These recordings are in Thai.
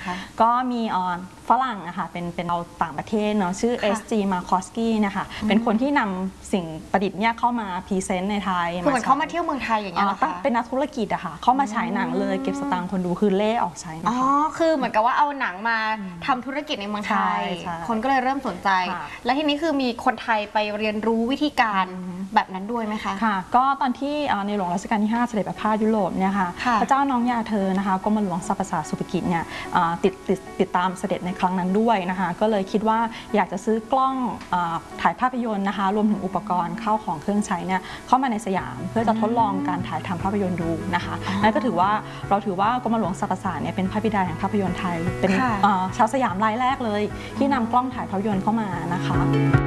คะก็มีฝรั่งอะค่ะเป็นเอาต่างประเทศเนาะชื่อ SG Markowski นะคะเป็นคนที่นำสิ่งประดิษฐ์เนี่ยเข้ามาพรีเซนต์ในไทยคือเหมือนเขามาเที่ยวเมืองไทยอย่างเงี้ยหรอคะเป็นนักธุรกิจอะค่ะเข้ามาฉายหนังเลยเก็บสตางค์คนดูคือเล่ออกใช้นะคะคือเหมือนกับว่าเอาหนังมาทำธุรกิจในเมืองไทยคนก็เลยเริ่มสนใจและทีนี้คือมีคนไทยไปเรียนรู้วิธีการแบบนั้นด้วยไหมคะค่ะก็ตอนที่ในหลวงรัชกาลที่5เสด็จประพาสยุโรปเนี่ยค่ะพระเจ้าน้องยาเธอนะคะกรมหลวงสรรพศาสตร์สุภกิจเนี่ยติดตามเสด็จในครั้งนั้นด้วยนะคะก็เลยคิดว่าอยากจะซื้อกล้องถ่ายภาพยนตร์นะคะรวมถึงอุปกรณ์เข้าของเครื่องใช้เนี่ยเข้ามาในสยามเพื่อจะทดลองการถ่ายทำภาพยนตร์ดูนะคะนั่นก็ถือว่ากรมหลวงสรรพศาสตร์เนี่ยเป็นพระบิดาแห่งภาพยนตร์ไทยเป็นชาวสยามรายแรกเลยที่นำกล้องถ่ายภาพยนตร์เข้ามานะคะ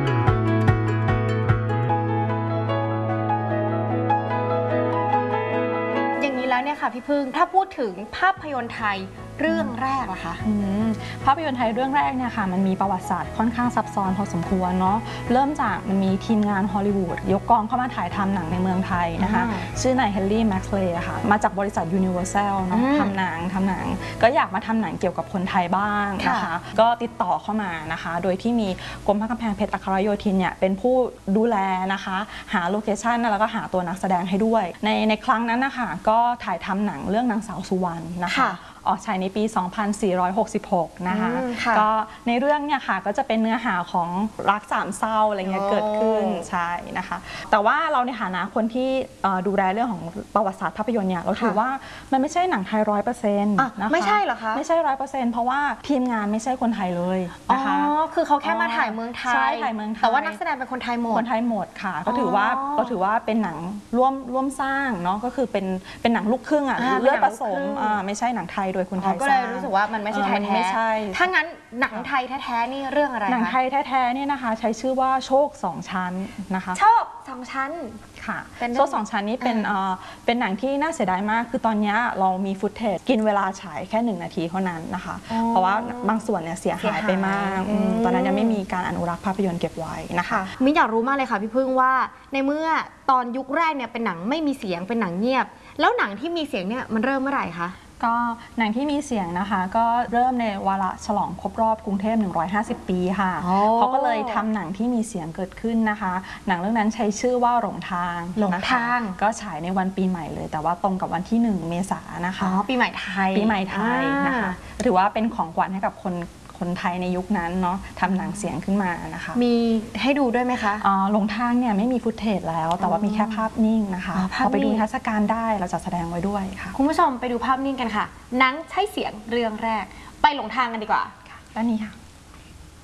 แล้วเนี่ยค่ะพี่พึ่งถ้าพูดถึงภาพยนตร์ไทยเรื่องแรกล่ะคะภาพยนตร์ไทยเรื่องแรกเนี่ยค่ะมันมีประวัติศาสตร์ค่อนข้างซับซ้อนพอสมควรเนาะเริ่มจากมันมีทีมงานฮอลลีวูดยกกองเข้ามาถ่ายทำหนังในเมืองไทยนะคะชื่อนายเฮนรี่แม็กซ์เลย์ค่ะมาจากบริษัทยูนิเวอร์แซลเนาะทำหนังก็อยากมาทำหนังเกี่ยวกับคนไทยบ้างนะคะก็ติดต่อเข้ามานะคะโดยที่มีกรมพระกำแพงเพชรอัครโยธินเนี่ยเป็นผู้ดูแลนะคะหาโลเคชั่นแล้วก็หาตัวนักแสดงให้ด้วยในครั้งนั้นนะคะก็ถ่ายทำหนังเรื่องนางสาวสุวรรณนะคะออกฉายในปี 2466 นะคะก็ในเรื่องเนี่ยค่ะก็จะเป็นเนื้อหาของรักสามเศร้าอะไรเงี้ยเกิดขึ้นใช่นะคะแต่ว่าเราในฐานะคนที่ดูแลเรื่องของประวัติศาสตร์ภาพยนตร์เนี่ยเราถือว่ามันไม่ใช่หนังไทย 100% นะคะไม่ใช่เหรอคะไม่ใช่ 100% เพราะว่าทีมงานไม่ใช่คนไทยเลยนะคะคือเขาแค่มาถ่ายเมืองไทยแต่ว่านักแสดงเป็นคนไทยหมดค่ะก็ถือว่าเป็นหนังร่วมสร้างเนาะก็คือเป็นหนังลูกครึ่งเลือดผสมไม่ใช่หนังไทยโดยคนไทยก็เลยรู้สึกว่ามันไม่ใช่ไทยแท้ถ้างั้นหนังไทยแท้ๆนี่เรื่องอะไรคะหนังไทยแท้ๆเนี่ยนะคะใช้ชื่อว่าโชค2 ชั้นนะคะโชค2 ชั้นค่ะโชค2 ชั้นนี้เป็นหนังที่น่าเสียดายมากคือตอนนี้เรามีฟุตเทจกินเวลาฉายแค่1 นาทีเท่านั้นนะคะเพราะว่าบางส่วนเนี่ยเสียหายไปมากตอนนั้นยังไม่มีการอนุรักษ์ภาพยนตร์เก็บไว้นะคะมิ้นอยากรู้มากเลยค่ะพี่พึ่งว่าในเมื่อตอนยุคแรกเนี่ยเป็นหนังไม่มีเสียงเป็นหนังเงียบแล้วหนังที่มีเสียงเนี่ยมันเริ่มเมื่อไหร่คะก็หนังที่มีเสียงนะคะก็เริ่มในวาระฉลองครบรอบกรุงเทพ150 ปีค่ะเขาก็เลยทำหนังที่มีเสียงเกิดขึ้นนะคะหนังเรื่องนั้นใช้ชื่อว่าหลงทางก็ฉายในวันปีใหม่เลยแต่ว่าตรงกับวันที่1 เมษายนนะคะปีใหม่ไทยนะคะถือว่าเป็นของขวัญให้กับคนไทยในยุคนั้นเนาะทำหนังเสียงขึ้นมานะคะมีให้ดูด้วยไหมคะหลงทางเนี่ยไม่มีฟุตเทจแล้วแต่ว่ามีแค่ภาพนิ่งนะคะเราไปดูนิทรรศการได้เราจะแสดงไว้ด้วยค่ะคุณผู้ชมไปดูภาพนิ่งกันค่ะหนังใช้เสียงเรื่องแรกไปหลงทางกันดีกว่าด้านนี้ค่ะ